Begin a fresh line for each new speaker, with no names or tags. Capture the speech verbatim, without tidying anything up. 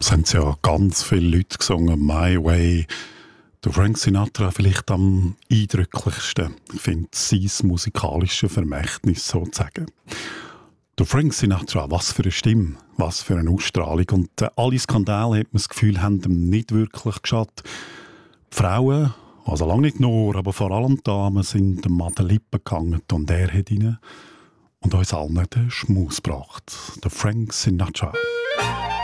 Es haben ja ganz viele Leute gesungen, «My Way». Der Frank Sinatra vielleicht am eindrücklichsten. Ich finde sein musikalisches Vermächtnis sozusagen. Der Frank Sinatra, was für eine Stimme, was für eine Ausstrahlung. Und äh, alle Skandale, hat man das Gefühl, haben ihm nicht wirklich geschadet. Die Frauen, also lange nicht nur, aber vor allem die Damen, sind ihm an den Lippen gehangen und er hat ihnen und uns allen den Schmaus gebracht. Der Frank Sinatra.